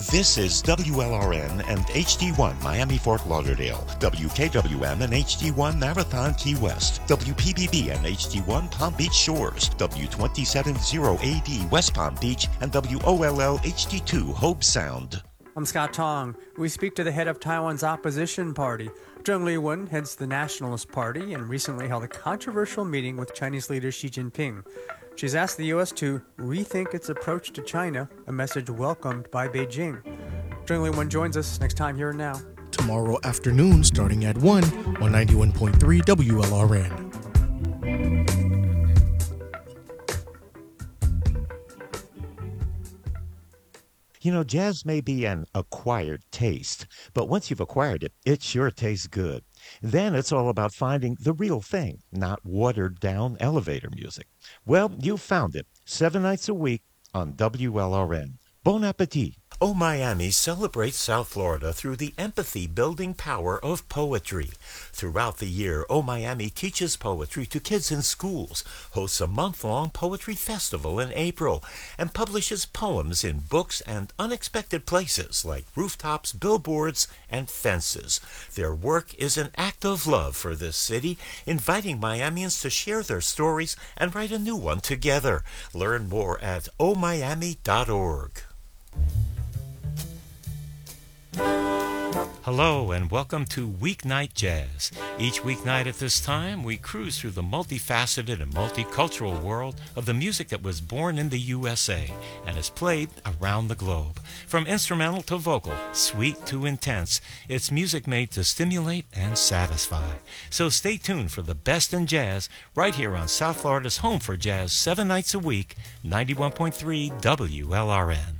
This is WLRN and HD1 Miami Fort Lauderdale, WKWM and HD1 Marathon Key West, WPBB and HD1 Palm Beach Shores, W270AD West Palm Beach, and WOLL HD2 Hope Sound. I'm Scott Tong. We speak to the head of Taiwan's opposition party. Zheng Liwen heads the Nationalist Party and recently held a controversial meeting with Chinese leader Xi Jinping. She's asked the U.S. to rethink its approach to China, a message welcomed by Beijing. Zheng Liwen joins us next time here and now. Tomorrow afternoon, starting at 1 on 91.3 WLRN. You know, jazz may be an acquired taste, but once you've acquired it, it sure tastes good. Then it's all about finding the real thing, not watered-down elevator music. Well, you found it, 7 nights a week on WLRN. Bon appetit! Oh Miami celebrates South Florida through the empathy-building power of poetry. Throughout the year, Oh Miami teaches poetry to kids in schools, hosts a month-long poetry festival in April, and publishes poems in books and unexpected places like rooftops, billboards, and fences. Their work is an act of love for this city, inviting Miamians to share their stories and write a new one together. Learn more at ohmiami.org. Hello and welcome to Weeknight Jazz. Each weeknight at this time, we cruise through the multifaceted and multicultural world of the music that was born in the USA and is played around the globe. From instrumental to vocal, sweet to intense, it's music made to stimulate and satisfy. So stay tuned for the best in jazz right here on South Florida's home for jazz 7 nights a week, 91.3 WLRN.